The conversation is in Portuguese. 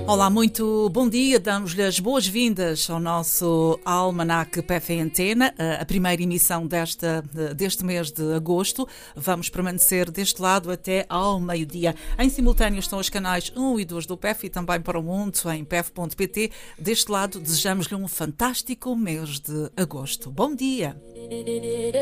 Olá, muito bom dia, damos-lhe as boas-vindas ao nosso Almanac PEF em Antena, a primeira emissão deste mês de agosto. Vamos permanecer deste lado até ao meio-dia. Em simultâneo estão os canais 1 e 2 do PEF e também para o mundo em pef.pt. Deste lado desejamos-lhe um fantástico mês de agosto. Bom dia!